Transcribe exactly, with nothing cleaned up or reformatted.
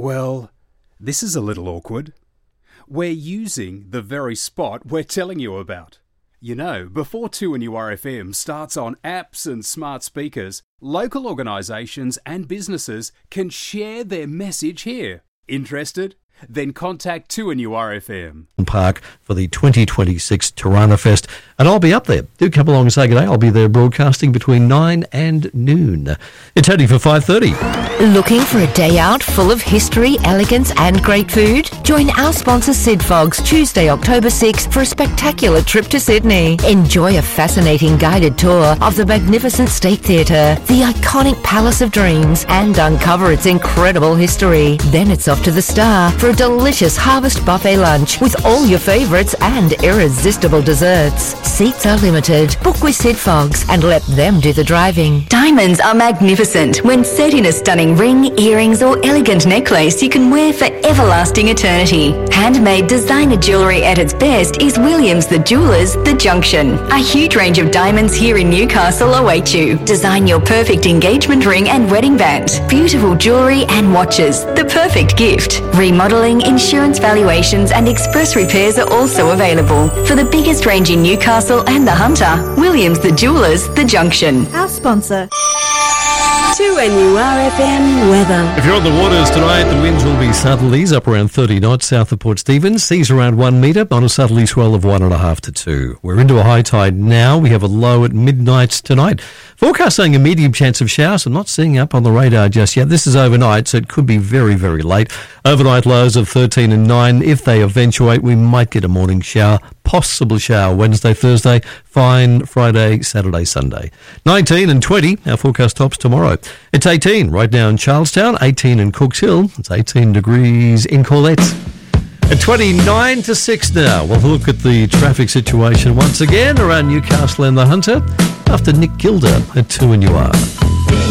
Well, this is a little awkward. We're using the very spot we're telling you about. You know, before two N U R F M starts on apps and smart speakers, local organisations and businesses can share their message here. Interested? Then contact two N U R F M. Park for the twenty twenty-six Tirana Fest, and I'll be up there. Do come along and say good day. I'll be there broadcasting between nine and noon. It's heading for five thirty. Looking for a day out full of history, elegance and great food? Join our sponsor Sid Fogs Tuesday, October sixth for a spectacular trip to Sydney. Enjoy a fascinating guided tour of the magnificent State Theatre, the iconic Palace of Dreams, and uncover its incredible history. Then it's off to the Star for a delicious harvest buffet lunch with all your favourites and irresistible desserts. Seats are limited. Book with Sid Fogs and let them do the driving. Diamonds are magnificent when set in a stunning ring, earrings or elegant necklace you can wear for everlasting eternity. Handmade designer jewellery at its best is Williams the Jewellers, The Junction. A huge range of diamonds here in Newcastle await you. Design your perfect engagement ring and wedding band. Beautiful jewellery and watches. The perfect gift. Remodelling, insurance valuations and express repairs are also available. For the biggest range in Newcastle and the Hunter, Williams the Jewellers, The Junction. Our sponsor. two N U R F M weather. If you're on the waters tonight, the winds will be southerlies up around thirty knots south of Port Stephens. Seas around one metre on a southerly swell of one and a half to two. We're into a high tide now. We have a low at midnight tonight. Forecast saying a medium chance of showers. I'm not seeing up on the radar just yet. This is overnight, so it could be very, very late. Overnight lows of thirteen and nine. If they eventuate, we might get a morning shower. Possible shower Wednesday, Thursday. Fine Friday, Saturday, Sunday. nineteen and twenty. Our forecast tops tomorrow. It's eighteen right now in Charlestown. eighteen in Cooks Hill. It's eighteen degrees in Corlette. At twenty-nine to six now. We'll look at the traffic situation once again around Newcastle and the Hunter after Nick Gilder at two N U R.